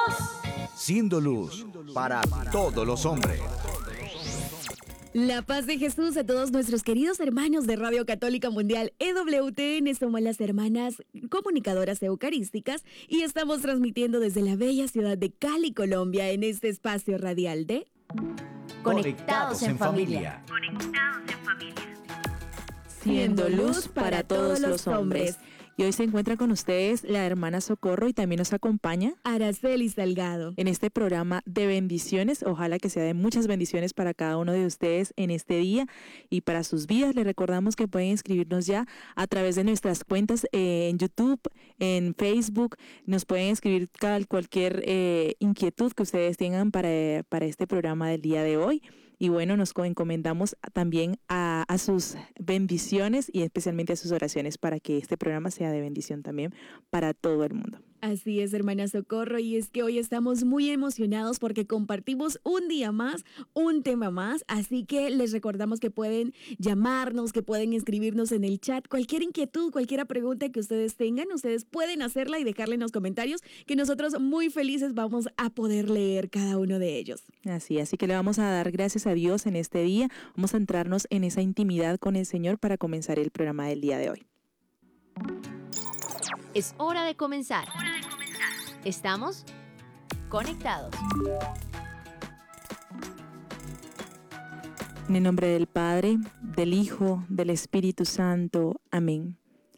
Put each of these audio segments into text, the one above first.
Siendo luz para todos los hombres. La paz de Jesús a todos nuestros queridos hermanos de Radio Católica Mundial EWTN. Somos las hermanas comunicadoras eucarísticas y estamos transmitiendo desde la bella ciudad de Cali, Colombia, en este espacio radial de Conectados en familia. Siendo luz para todos los hombres. Y hoy se encuentra con ustedes la hermana Socorro y también nos acompaña Araceli Salgado en este programa de bendiciones. Ojalá que sea de muchas bendiciones para cada uno de ustedes en este día y para sus vidas. Les recordamos que pueden escribirnos ya a través de nuestras cuentas en YouTube, en Facebook. Nos pueden escribir cualquier inquietud que ustedes tengan para este programa del día de hoy. Y bueno, nos encomendamos también a sus bendiciones y especialmente a sus oraciones para que este programa sea de bendición también para todo el mundo. Así es, hermana Socorro, y es que hoy estamos muy emocionados porque compartimos un día más, un tema más, así que les recordamos que pueden llamarnos, que pueden escribirnos en el chat, cualquier inquietud, cualquier pregunta que ustedes tengan, ustedes pueden hacerla y dejarla en los comentarios, que nosotros muy felices vamos a poder leer cada uno de ellos. Así que le vamos a dar gracias a Dios en este día, vamos a entrarnos en esa intimidad con el Señor para comenzar el programa del día de hoy. Es hora de comenzar. Estamos conectados. En el nombre del Padre, del Hijo, del Espíritu Santo. Amén.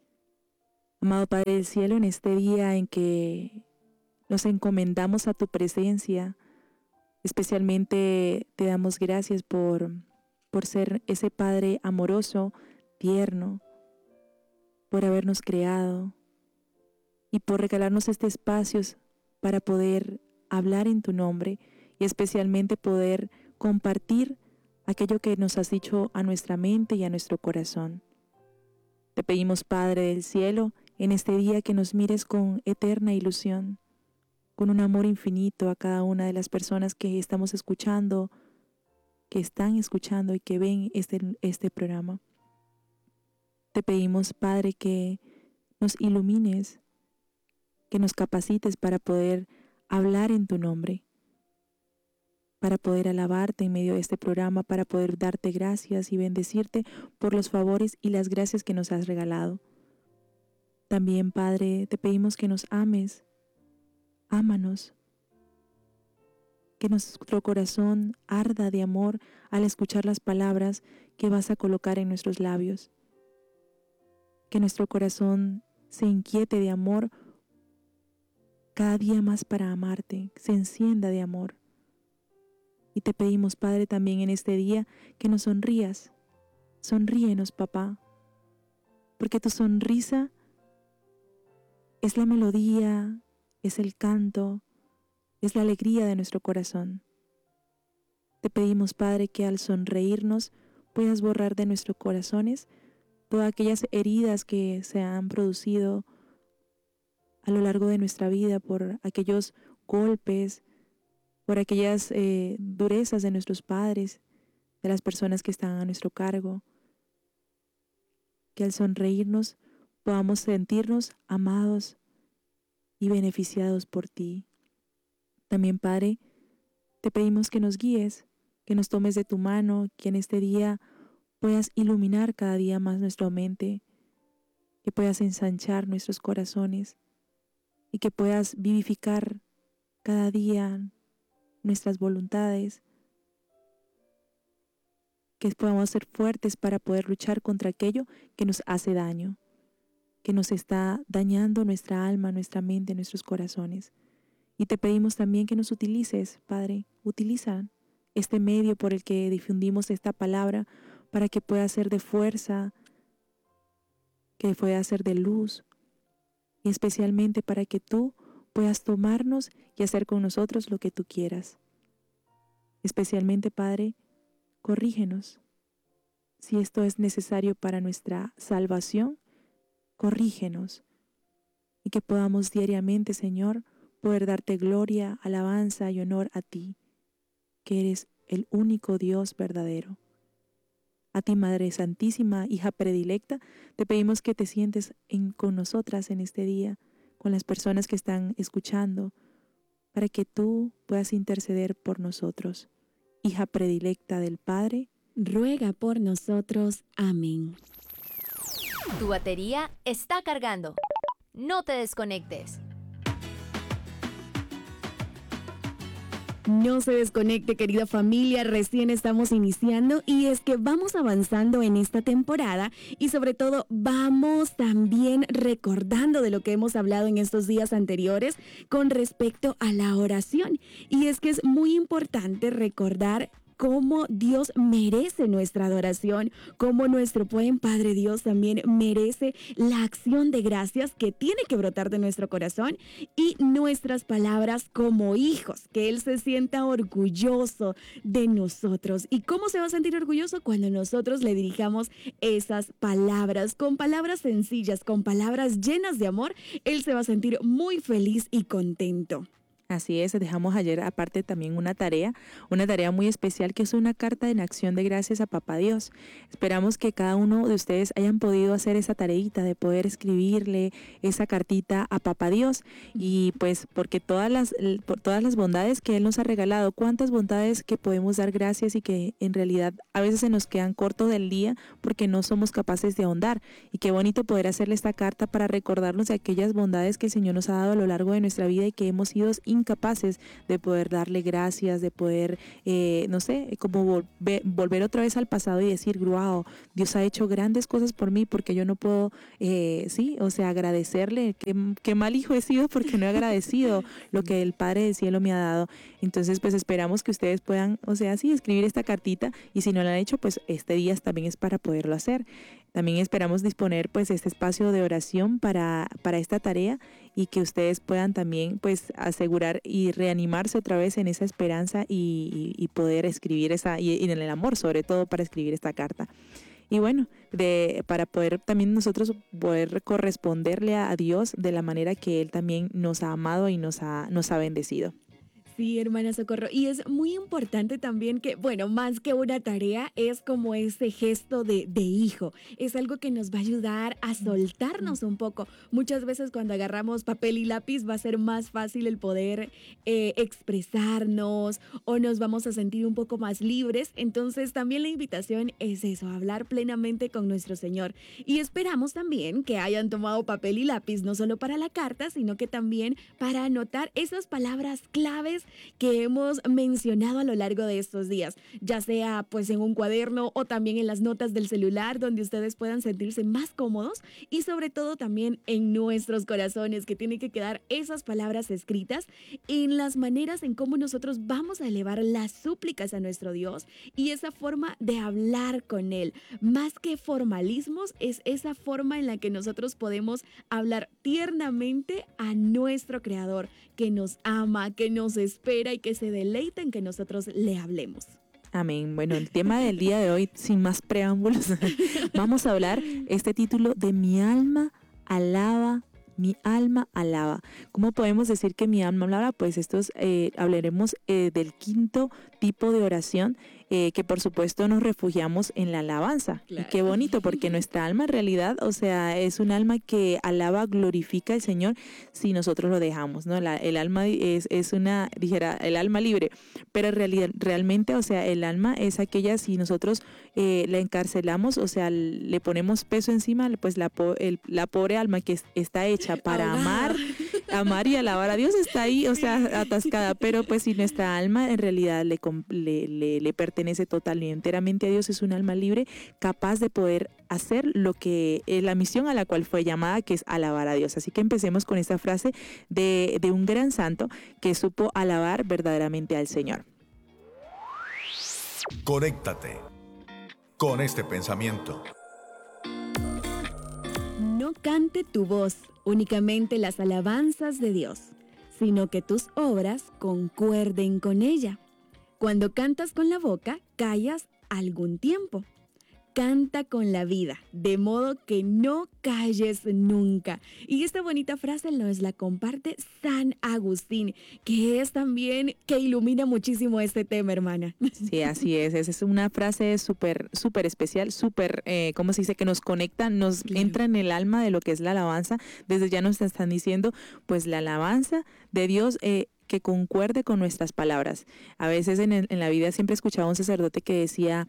Amado Padre del Cielo, en este día en que nos encomendamos a tu presencia, especialmente te damos gracias por ser ese Padre amoroso, tierno, por habernos creado y por regalarnos este espacio para poder hablar en tu nombre y especialmente poder compartir aquello que nos has dicho a nuestra mente y a nuestro corazón. Te pedimos, Padre del Cielo, en este día que nos mires con eterna ilusión, con un amor infinito a cada una de las personas que estamos escuchando, que están escuchando y que ven este programa. Te pedimos, Padre, que nos ilumines, que nos capacites para poder hablar en tu nombre, para poder alabarte en medio de este programa, para poder darte gracias y bendecirte por los favores y las gracias que nos has regalado. También, Padre, te pedimos que nos ames, ámanos, que nuestro corazón arda de amor al escuchar las palabras que vas a colocar en nuestros labios. Que nuestro corazón se inquiete de amor cada día más para amarte, se encienda de amor. Y te pedimos, Padre, también en este día que nos sonrías. Sonríenos, papá, porque tu sonrisa es la melodía, es el canto, es la alegría de nuestro corazón. Te pedimos, Padre, que al sonreírnos puedas borrar de nuestros corazones todas aquellas heridas que se han producido a lo largo de nuestra vida por aquellos golpes, por aquellas durezas de nuestros padres, de las personas que están a nuestro cargo. Que al sonreírnos podamos sentirnos amados y beneficiados por ti. También, Padre, te pedimos que nos guíes, que nos tomes de tu mano, que en este día puedas iluminar cada día más nuestra mente, que puedas ensanchar nuestros corazones y que puedas vivificar cada día nuestras voluntades, que podamos ser fuertes para poder luchar contra aquello que nos hace daño, que nos está dañando nuestra alma, nuestra mente, nuestros corazones. Y te pedimos también que nos utilices, Padre, utiliza este medio por el que difundimos esta palabra para que pueda ser de fuerza, que pueda ser de luz y especialmente para que tú puedas tomarnos y hacer con nosotros lo que tú quieras. Especialmente, Padre, corrígenos. Si esto es necesario para nuestra salvación, corrígenos y que podamos diariamente, Señor, poder darte gloria, alabanza y honor a ti, que eres el único Dios verdadero. A ti, Madre Santísima, hija predilecta, te pedimos que te sientes con nosotras en este día, con las personas que están escuchando, para que tú puedas interceder por nosotros. Hija predilecta del Padre, ruega por nosotros. Amén. Tu batería está cargando. No te desconectes. No se desconecte, querida familia, recién estamos iniciando y es que vamos avanzando en esta temporada y sobre todo vamos también recordando de lo que hemos hablado en estos días anteriores con respecto a la oración. Y es que es muy importante recordar cómo Dios merece nuestra adoración, cómo nuestro buen Padre Dios también merece la acción de gracias que tiene que brotar de nuestro corazón y nuestras palabras como hijos, que Él se sienta orgulloso de nosotros. ¿Y cómo se va a sentir orgulloso? Cuando nosotros le dirijamos esas palabras, con palabras sencillas, con palabras llenas de amor, Él se va a sentir muy feliz y contento. Así es, dejamos ayer aparte también una tarea muy especial que es una carta en acción de gracias a Papá Dios. Esperamos que cada uno de ustedes hayan podido hacer esa tareita de poder escribirle esa cartita a Papá Dios y pues porque por todas las bondades que Él nos ha regalado, cuántas bondades que podemos dar gracias y que en realidad a veces se nos quedan cortos del día porque no somos capaces de ahondar y qué bonito poder hacerle esta carta para recordarnos de aquellas bondades que el Señor nos ha dado a lo largo de nuestra vida y que hemos sido incapaces de poder darle gracias, de poder, no sé, como volver otra vez al pasado y decir, wow, Dios ha hecho grandes cosas por mí porque yo no puedo, agradecerle. Qué mal hijo he sido porque no he agradecido lo que el Padre del Cielo me ha dado. Entonces, pues esperamos que ustedes puedan, escribir esta cartita y si no la han hecho, pues este día también es para poderlo hacer. También esperamos disponer pues este espacio de oración para esta tarea y que ustedes puedan también pues asegurar y reanimarse otra vez en esa esperanza y poder escribir y en el amor sobre todo para escribir esta carta. Y bueno, para poder también nosotros poder corresponderle a Dios de la manera que Él también nos ha amado y nos ha bendecido. Sí, hermana Socorro. Y es muy importante también que, bueno, más que una tarea, es como ese gesto de hijo. Es algo que nos va a ayudar a soltarnos un poco. Muchas veces cuando agarramos papel y lápiz va a ser más fácil el poder expresarnos o nos vamos a sentir un poco más libres. Entonces también la invitación es eso, hablar plenamente con nuestro Señor. Y esperamos también que hayan tomado papel y lápiz, no solo para la carta, sino que también para anotar esas palabras claves que hemos mencionado a lo largo de estos días, ya sea pues en un cuaderno o también en las notas del celular donde ustedes puedan sentirse más cómodos y sobre todo también en nuestros corazones, que tienen que quedar esas palabras escritas en las maneras en cómo nosotros vamos a elevar las súplicas a nuestro Dios y esa forma de hablar con Él. Más que formalismos, es esa forma en la que nosotros podemos hablar tiernamente a nuestro Creador, que nos ama, que nos espera y que se deleita en que nosotros le hablemos. Amén. Bueno, el tema del día de hoy, sin más preámbulos, vamos a hablar este título de Mi alma alaba. Mi alma alaba. ¿Cómo podemos decir que mi alma alaba? Pues hablaremos del quinto tipo de oración que por supuesto nos refugiamos en la alabanza. Claro. Y qué bonito, porque nuestra alma en realidad, es un alma que alaba, glorifica al Señor si nosotros lo dejamos, ¿no? El alma es el alma libre, pero realmente, el alma es aquella si nosotros la encarcelamos, le ponemos peso encima, pues la pobre alma que está hecha para amar y alabar a Dios está ahí, atascada, pero pues si nuestra alma en realidad le pertenece total y enteramente a Dios, es un alma libre, capaz de poder hacer lo que la misión a la cual fue llamada, que es alabar a Dios. Así que empecemos con esta frase de un gran santo que supo alabar verdaderamente al Señor. Conéctate con este pensamiento. No cante tu voz únicamente las alabanzas de Dios, sino que tus obras concuerden con ella. Cuando cantas con la boca, callas algún tiempo. Canta con la vida, de modo que no calles nunca. Y esta bonita frase nos la comparte San Agustín, que es también que ilumina muchísimo este tema, hermana. Sí, así es. Esa es una frase súper especial, ¿cómo se dice? Que nos conecta, nos entra en el alma de lo que es la alabanza. Desde ya nos están diciendo, pues la alabanza de Dios, que concuerde con nuestras palabras. A veces en la vida siempre escuchaba a un sacerdote que decía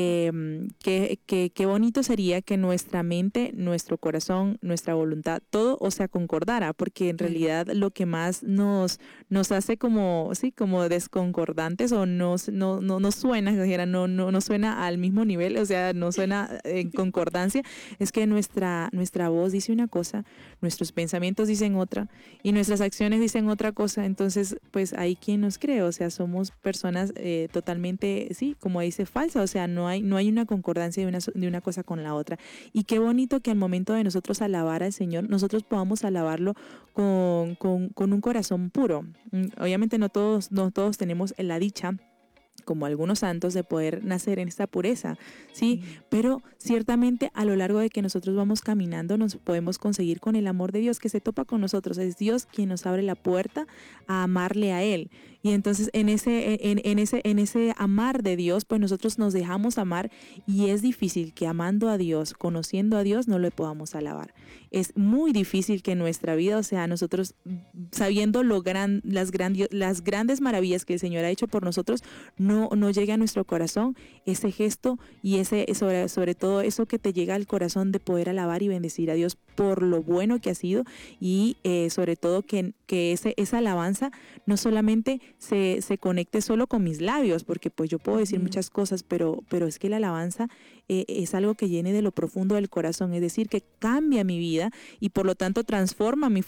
qué bonito sería que nuestra mente, nuestro corazón, nuestra voluntad, todo, o sea, concordara, porque en realidad lo que más nos hace como desconcordantes o no suena, no suena al mismo nivel, o sea, no suena en concordancia, es que nuestra voz dice una cosa, nuestros pensamientos dicen otra y nuestras acciones dicen otra cosa. Entonces, pues ahí quien nos cree, o sea, somos personas totalmente, sí, como dice, falsas, o sea, no hay una concordancia de una cosa con la otra. Y qué bonito que al momento de nosotros alabar al Señor, nosotros podamos alabarlo con un corazón puro. Obviamente no todos tenemos la dicha, como algunos santos, de poder nacer en esta pureza, ¿sí? Pero ciertamente a lo largo de que nosotros vamos caminando nos podemos conseguir con el amor de Dios que se topa con nosotros. Es Dios quien nos abre la puerta a amarle a Él. Y entonces en ese amar de Dios, pues nosotros nos dejamos amar, y es difícil que amando a Dios, conociendo a Dios, no le podamos alabar. Es muy difícil que en nuestra vida, o sea, nosotros sabiendo las grandes maravillas que el Señor ha hecho por nosotros, no llegue a nuestro corazón ese gesto y sobre todo eso que te llega al corazón de poder alabar y bendecir a Dios por lo bueno que ha sido, y sobre todo que esa alabanza no solamente se conecte solo con mis labios, porque pues yo puedo decir muchas cosas, pero es que la alabanza es algo que llene de lo profundo del corazón, es decir, que cambia mi vida y por lo tanto transforma mi